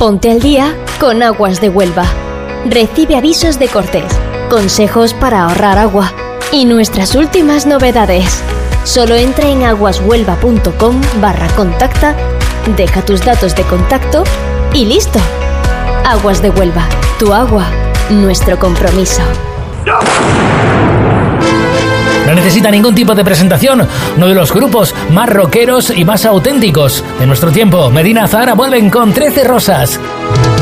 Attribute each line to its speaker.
Speaker 1: Ponte al día con Aguas de Huelva. Recibe avisos de cortes, consejos para ahorrar agua y nuestras últimas novedades. Solo entra en aguashuelva.com/contacta, deja tus datos de contacto y listo. Aguas de Huelva, tu agua, nuestro compromiso.
Speaker 2: No necesita ningún tipo de presentación. Uno de los grupos más rockeros y más auténticos de nuestro tiempo. Medina Zahara vuelven con 13 Rosas.